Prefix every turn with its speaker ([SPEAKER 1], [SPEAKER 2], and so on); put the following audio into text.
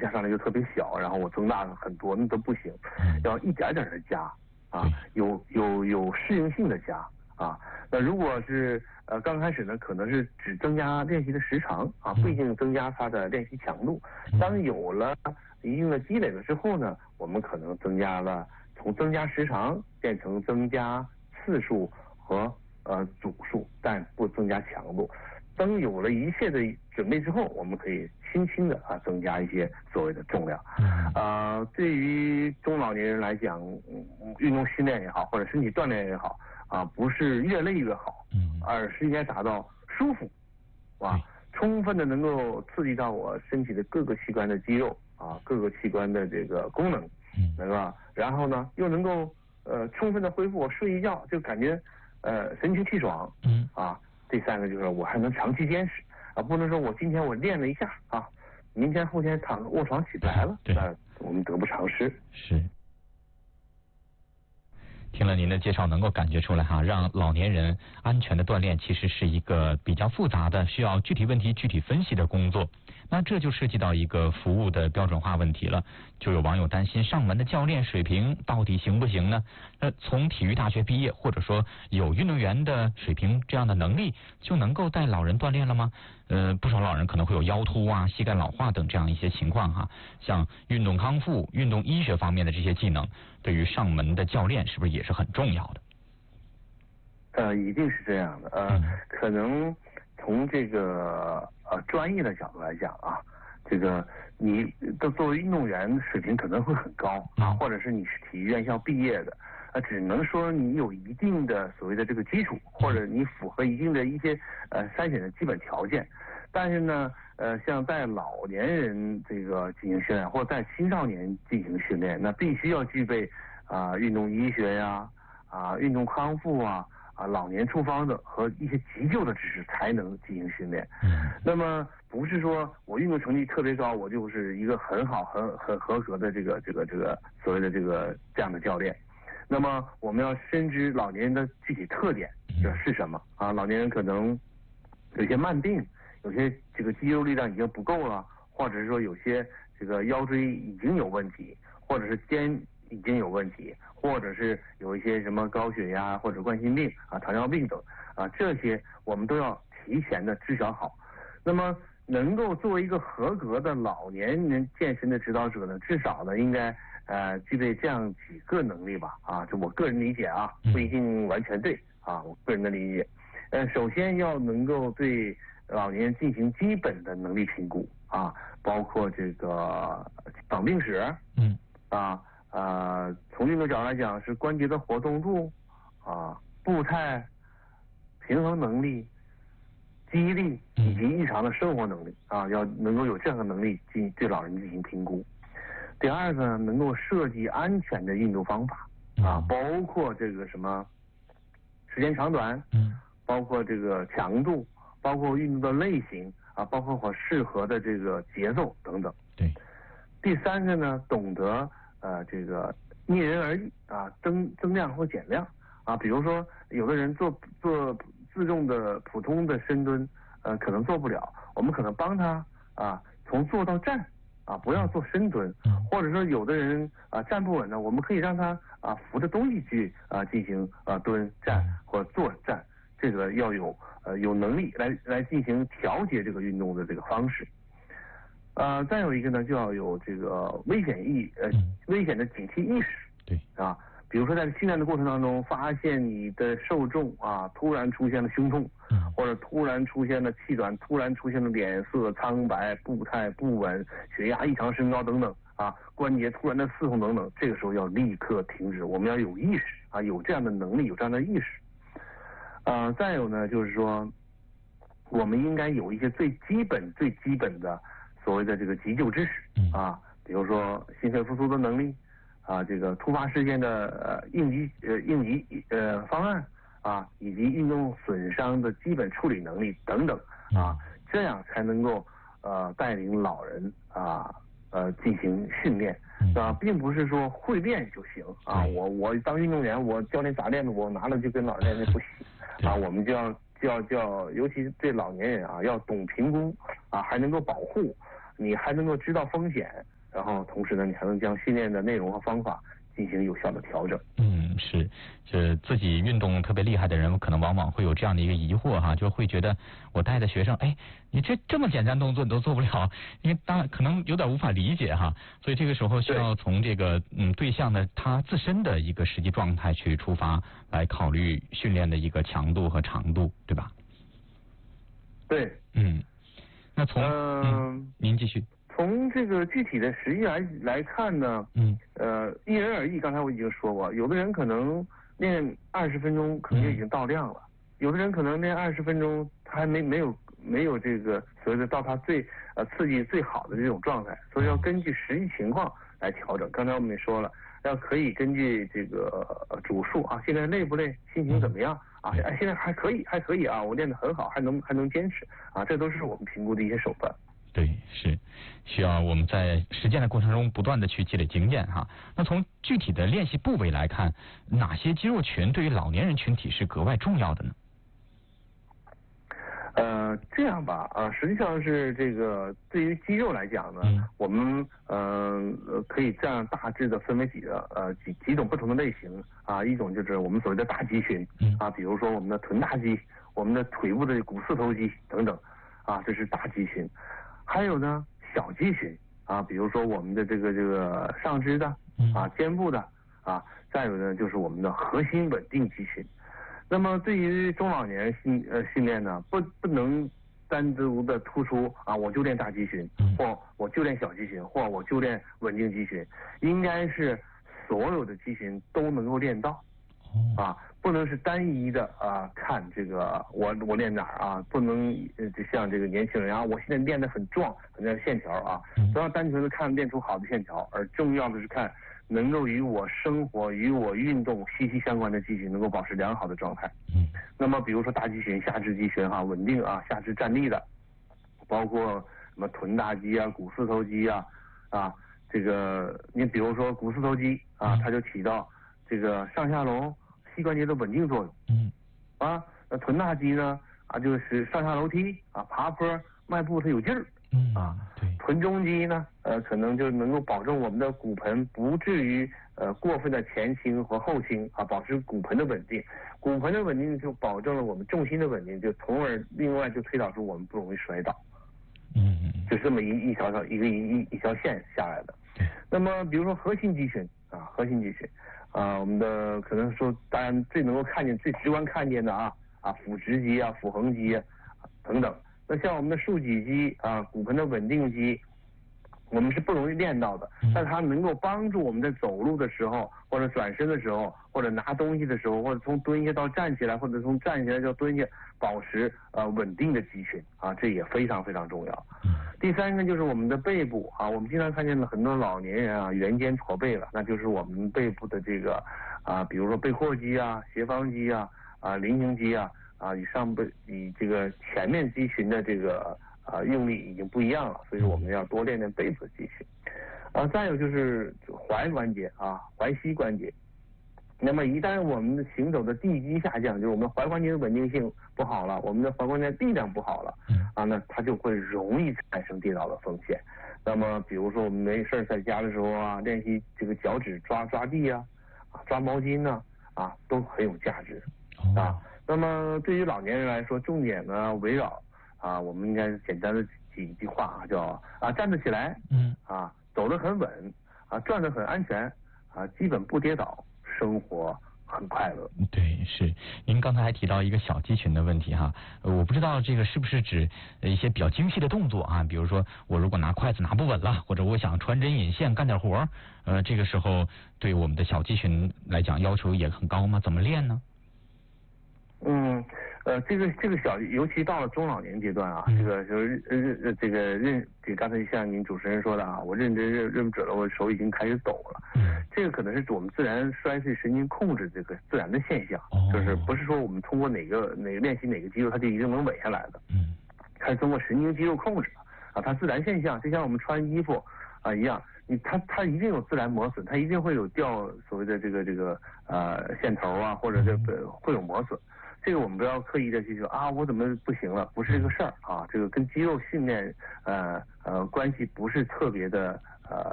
[SPEAKER 1] 下上来就特别小，然后我增大很多，那都不行，要一点点的加啊，有适应性的加啊。那如果是刚开始呢，可能是只增加练习的时长啊，不一定增加它的练习强度。当有了一定的积累了之后呢，我们可能从增加时长变成增加次数和组数，但不增加强度。当有了一切的准备之后，我们可以轻轻的增加一些所谓的重量。对于中老年人来讲，运动训练也好，或者身体锻炼也好不是越累越好，而是应该达到舒服，充分的能够刺激到我身体的各个器官的肌肉各个器官的这个功能，对吧？然后呢，又能够充分的恢复，我睡一觉就感觉神清气爽，第三个就是我还能长期坚持不能说我今天我练了一下明天后天卧床起不来了，我们得不偿失。
[SPEAKER 2] 是。听了您的介绍，能够感觉出来让老年人安全的锻炼其实是一个比较复杂的，需要具体问题具体分析的工作。那这就涉及到一个服务的标准化问题了。就有网友担心上门的教练水平到底行不行呢？从体育大学毕业或者说有运动员的水平这样的能力就能够带老人锻炼了吗？不少老人可能会有腰突膝盖老化等这样一些情况像运动康复、运动医学方面的这些技能，对于上门的教练是不是也是很重要
[SPEAKER 1] 的？一定是这样的。可能从这个专业的角度来讲这个你作为运动员水平可能会很高或者是你是体育院校毕业的，只能说你有一定的所谓的这个基础，或者你符合一定的一些筛选的基本条件。但是呢，像在老年人这个进行训练，或者在青少年进行训练，那必须要具备运动医学运动康复老年处方的和一些急救的知识才能进行训练。那么不是说我运动成绩特别高，我就是一个很好很合格的这个所谓的这样的教练。那么我们要深知老年人的具体特点是什么老年人可能有些慢病，有些这个肌肉力量已经不够了，或者是说有些这个腰椎已经有问题，或者是肩已经有问题，或者是有一些什么高血压或者冠心病糖尿病等这些我们都要提前的知晓好。那么能够作为一个合格的老年人健身的指导者呢，至少呢应该具备这样几个能力吧这我个人理解不一定完全对我个人的理解。首先要能够对老年人进行基本的能力评估包括这个绑定史从运动角度来讲是关节的活动度步态、平衡能力、记忆力以及日常的生活能力要能够有这样的能力对老人进行评估。第二个呢，能够设计安全的运动方法包括这个什么时间长短包括这个强度，包括运动的类型包括我适合的这个节奏等等。
[SPEAKER 2] 对。
[SPEAKER 1] 第三个呢，懂得这个因人而异增量或减量比如说有的人做自重的普通的深蹲可能做不了，我们可能帮他从坐到站不要做深蹲，或者说有的人站不稳呢，我们可以让他扶着东西去进行蹲站或坐站，这个要有能力来进行调节这个运动的这个方式。再有一个呢，就要有这个危险的警惕意识。
[SPEAKER 2] 对
[SPEAKER 1] 比如说在训练的过程当中，发现你的受重突然出现了胸痛，或者突然出现了气短，突然出现了脸色苍白、步态不稳、血压异常升高等等关节突然的刺痛等等，这个时候要立刻停止，我们要有意识有这样的能力，有这样的意识。再有呢，就是说我们应该有一些最基本的所谓的这个急救知识比如说心肺复苏的能力这个突发事件的应急方案以及运动损伤的基本处理能力等等这样才能够带领老人进行训练并不是说会练就行我当运动员，我教练咋练的，我拿了就跟老人练，那不行我们就要尤其对老年人要懂评估还能够保护你还能够知道风险，然后同时呢，你还能将训练的内容和方法进行有效的调整。
[SPEAKER 2] 是，这自己运动特别厉害的人，可能往往会有这样的一个疑惑哈，就会觉得我带的学生，哎，你这么简单动作你都做不了，因为当然可能有点无法理解哈，所以这个时候需要从这个对象的他自身的一个实际状态去出发，来考虑训练的一个强度和长度，对吧？
[SPEAKER 1] 对，
[SPEAKER 2] 那从您继续。
[SPEAKER 1] 从这个具体的实际来看呢，因人而异。刚才我已经说过，有的人可能练20分钟可能就已经到量了，有的人可能练20分钟他还没有这个所谓的到他最刺激最好的这种状态，所以要根据实际情况来调整。刚才我们也说了，要可以根据这个主诉啊，现在累不累，心情怎么样啊？现在还可以啊，我练得很好，还能坚持啊，这都是我们评估的一些手段。
[SPEAKER 2] 对，是需要我们在实践的过程中不断的去积累经验哈。那从具体的练习部位来看，哪些肌肉群对于老年人群体是格外重要的呢？
[SPEAKER 1] 这样吧，实际上是这个对于肌肉来讲呢，我们可以这样大致的分为几种不同的类型啊，一种就是我们所谓的大肌群啊，比如说我们的臀大肌、我们的腿部的股四头肌等等啊，这是大肌群。还有呢，小肌群啊，比如说我们的这个上肢的啊、肩部的啊，再有呢就是我们的核心稳定肌群。那么对于中老年训练呢，不能单独的突出啊，我就练大肌群，或我就练小肌群，或我就练稳定肌群，应该是所有的肌群都能够练到啊。不能是单一的看这个我练哪儿啊，不能就像这个年轻人啊，我现在练得很壮，很那线条啊，不要单纯的看练出好的线条，而重要的是看能够与我生活、与我运动息息相关的肌群能够保持良好的状态。那么比如说大肌群、下肢肌群稳定啊，下肢站立的，包括什么臀大肌啊、股四头肌啊，这个你比如说股四头肌啊，它就起到这个上下楼膝关节的稳定作用。那臀大肌呢就是上下楼梯爬坡迈步它有劲儿。
[SPEAKER 2] 对。
[SPEAKER 1] 臀中肌呢可能就能够保证我们的骨盆不至于过分的前倾和后倾保持骨盆的稳定。骨盆的稳定就保证了我们重心的稳定，就从而另外就推导出我们不容易摔倒。就这么一条线下来的。那么比如说核心肌群我们的可能说大家最能够看见、最直观看见的腹直肌腹横肌等等。那像我们的竖脊肌骨盆的稳定肌，我们是不容易练到的，但它能够帮助我们在走路的时候，或者转身的时候，或者拿东西的时候，或者从蹲下到站起来，或者从站起来到蹲下，保持稳定的肌群这也非常非常重要。第三个就是我们的背部我们经常看见了很多老年人圆肩驼背了，那就是我们背部的这个比如说背阔肌斜方肌菱形肌以这个前面肌群的这个用力已经不一样了，所以说我们要多练背部的肌群。再有就是踝关节踝膝关节。那么一旦我们的行走的地基下降，就是我们踝关节的稳定性不好了，我们的踝关节力量不好了那它就会容易产生跌倒的风险。那么比如说我们没事在家的时候练习这个脚趾抓地抓毛巾都很有价值那么对于老年人来说，重点呢围绕我们应该简单的几句话叫站得起来走得很稳转得很安全基本不跌倒，生活很快乐。
[SPEAKER 2] 对，是。您刚才还提到一个小肌群的问题我不知道这个是不是指一些比较精细的动作比如说我如果拿筷子拿不稳了，或者我想穿针引线干点活这个时候对我们的小肌群来讲要求也很高吗？怎么练呢？
[SPEAKER 1] 这个尤其到了中老年阶段这个就是刚才像您主持人说的我认真认不准了，我手已经开始抖了。这个可能是我们自然衰退神经控制这个自然的现象，就是不是说我们通过哪个练习哪个肌肉它就一定能稳下来的。它是通过神经肌肉控制它自然现象，就像我们穿衣服一样，它一定有自然磨损，它一定会有掉所谓的这个线头或者会有磨损。 这个我们不要刻意的去说啊，我怎么不行了？不是这个事儿啊，这个跟肌肉训练关系不是特别的